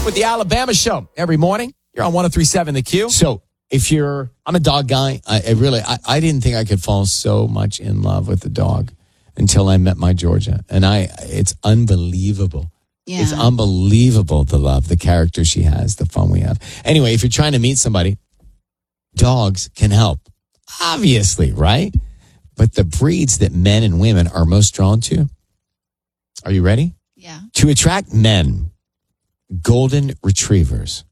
with the Alabama Show every morning. You're on 103.7 The Q. So I'm a dog guy. I didn't think I could fall so much in love with the dog until I met my Georgia. And it's unbelievable. Yeah. It's unbelievable the love, the character she has, the fun we have. Anyway, if you're trying to meet somebody, dogs can help. Obviously, right? But the breeds that men and women are most drawn to, are you ready? Yeah. To attract men, golden retrievers,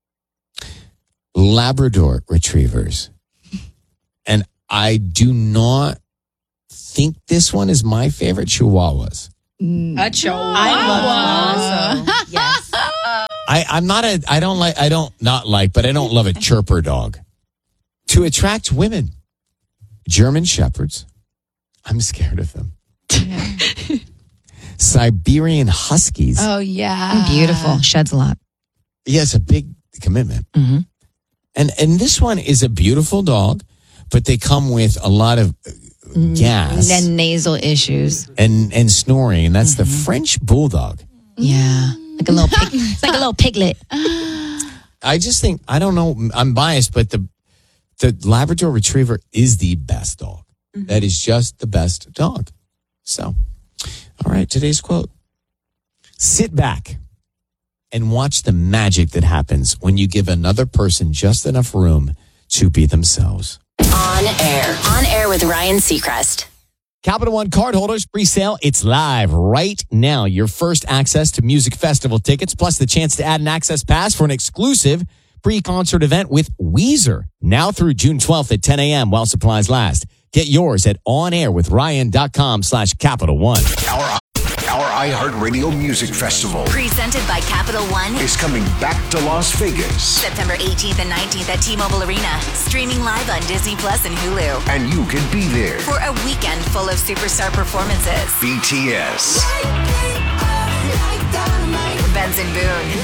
Labrador retrievers, and I do not think this one is my favorite, Chihuahuas. A chihuahua. I love So, yes. I don't love a chirper dog. To attract women, German Shepherds. I'm scared of them. Yeah. Siberian Huskies. Oh, yeah. Beautiful. Sheds a lot. Yeah, it's a big commitment. Mm-hmm. And this one is a beautiful dog, but they come with a lot of gas And nasal issues. and snoring. And that's the French Bulldog. Yeah. Like a little it's like a little piglet. I just think, I don't know, I'm biased, but the Labrador Retriever is the best dog. That is just the best dog. So, all right, today's quote. Sit back and watch the magic that happens when you give another person just enough room to be themselves. On air with Ryan Seacrest. Capital One cardholders, pre-sale, it's live right now. Your first access to music festival tickets, plus the chance to add an access pass for an exclusive pre-concert event with Weezer. Now through June 12th at 10 a.m. while supplies last. Get yours at onairwithryan.com/Capital One. Our iHeartRadio Music Festival Presented by Capital One. is coming back to Las Vegas, September 18th and 19th at T-Mobile Arena. Streaming live on Disney Plus and Hulu. and you can be there. For a weekend full of superstar performances. BTS, Benson Boone.